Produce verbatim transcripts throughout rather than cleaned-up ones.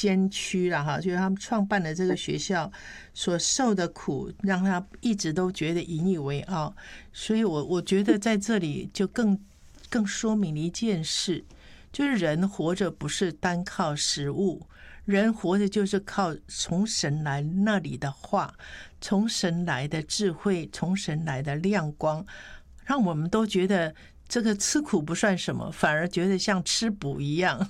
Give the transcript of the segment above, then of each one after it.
先驱了哈，就是他们创办的这个学校所受的苦，让他一直都觉得引以为傲。所以我我觉得在这里就更更说明了一件事，就是人活着不是单靠食物，人活着就是靠从神来那里的话，从神来的智慧，从神来的亮光，让我们都觉得这个吃苦不算什么，反而觉得像吃补一样。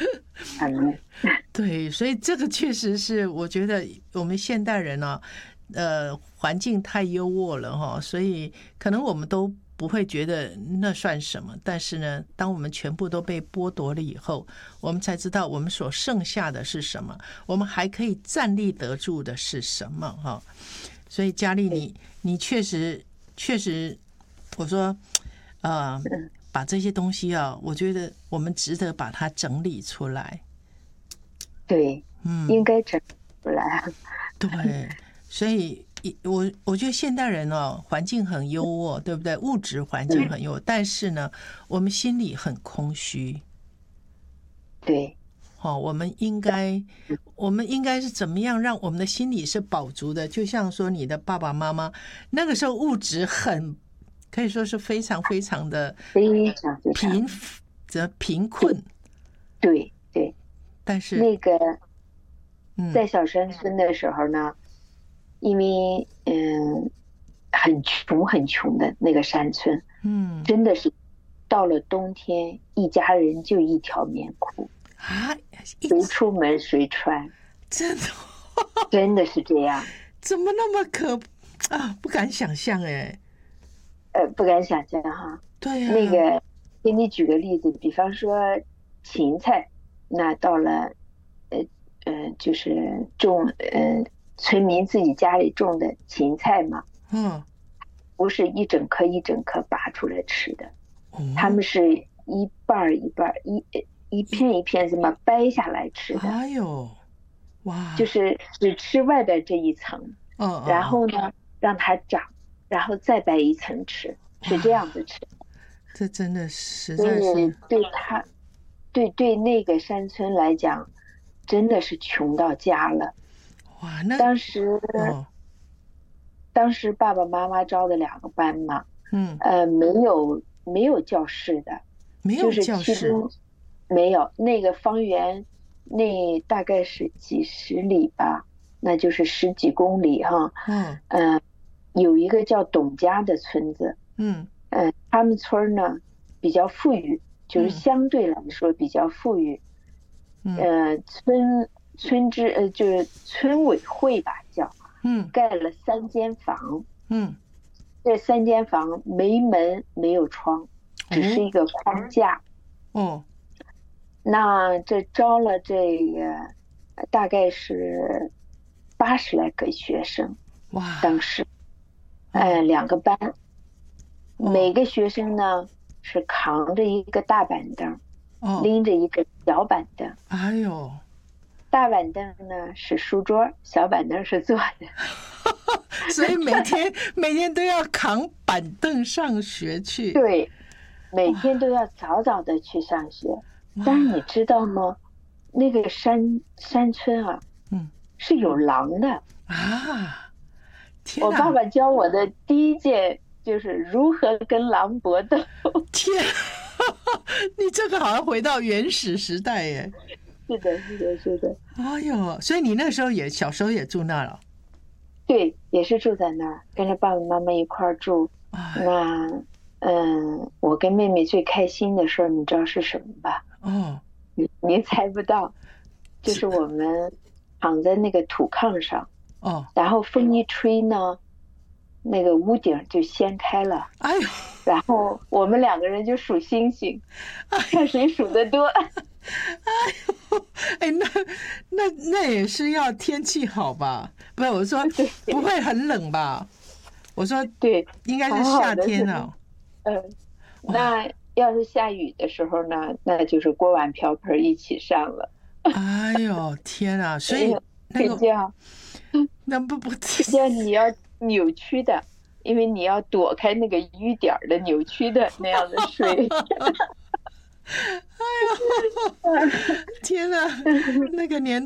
对，所以这个确实是我觉得我们现代人呢、啊，呃，环境太优渥了哈，所以可能我们都不会觉得那算什么。但是呢，当我们全部都被剥夺了以后，我们才知道我们所剩下的是什么，我们还可以站立得住的是什么哈。所以佳丽，你你确实确实，我说，呃。把这些东西啊，我觉得我们值得把它整理出来。 对，嗯，应该整理出来。 对，所以我我觉得现代人哦，环境很优渥，对不对？物质环境很优渥，嗯、但是呢，我们心里很空虚。 对， 哦，我们应该，我们应该是怎么样让我们的心里是饱足的？就像说你的爸爸妈妈那个时候物质很。可以说是非常非常的非常贫则贫困， 对对。 但是那个在小山村的时候呢，嗯、因为嗯很穷很穷的那个山村，嗯，真的是到了冬天，一家人就一条棉裤啊， 谁出门谁穿， 真的真的是这样。 怎么那么可啊？不敢想象哎。 呃，不敢想象哈。 对呀、啊。 那个，给你举个例子，比方说芹菜，那到了，呃呃，就是种，呃，村民自己家里种的芹菜嘛，嗯，不是一整颗一整颗拔出来吃的，嗯、他们是一半一半，一一片一片这么掰下来吃的。 哎呦，哇！ 就是只吃外边这一层，嗯，然后呢，让它长。然后再掰一层吃，是这样子吃。 这真的实在是对他，对对那个山村来讲，真的是穷到家了。 哇，那当时、 哦、 当时爸爸妈妈招的两个班嘛，嗯，呃，没有没有教室的， 没有教室， 就是其中没有那个方圆，那大概是几十里吧，那就是十几公里哈，嗯嗯。呃有一个叫董家的村子，嗯，呃，他们村呢比较富裕，就是相对来说比较富裕，嗯，呃，村村支呃就是村委会吧叫，嗯，盖了三间房，嗯，这三间房没门没有窗，只是一个框架，哦，那这招了这个大概是八十来个学生，哇，当时。呃，两个班，每个学生呢是扛着一个大板凳，哦、拎着一个小板凳。 哎呦， 大板凳呢是书桌，小板凳是坐的。 所以每天每天都要扛板凳上学去。 对，每天都要早早的去上学。但是你知道吗？那个山山村啊，嗯，是有狼的啊。 我爸爸教我的第一件就是如何跟狼搏斗。 天，你这个好像回到原始时代耶。 是的，是的，是的。 哎呦，所以你那时候也小时候也住那了？ 对，也是住在那儿，跟着爸爸妈妈一块儿住。那，嗯，我跟妹妹最开心的事儿，你知道是什么吧？哦，你你猜不到，就是我们躺在那个土炕上。哦，然后风一吹呢，那个屋顶就掀开了，哎呦，然后我们两个人就数星星，看谁数得多。哎呦，哎，那那那也是要天气好吧？不是，我说不会很冷吧？我说对， 应该是夏天啊。 嗯，那要是下雨的时候呢，那就是锅碗瓢盆一起上了。 哎呦天啊！所以那个。那不不， 这样你要扭曲的，因为你要躲开那个淤点的扭曲的那样的水。 哎呦，天哪！那个年